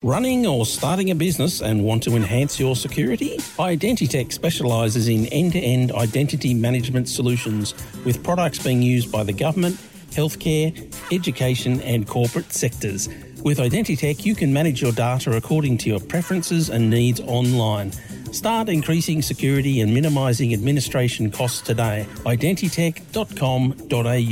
Running or starting a business and want to enhance your security? Identitech specialises in end-to-end identity management solutions with products being used by the government, healthcare, education and corporate sectors. With Identitech, you can manage your data according to your preferences and needs online. Start increasing security and minimising administration costs today. Identitech.com.au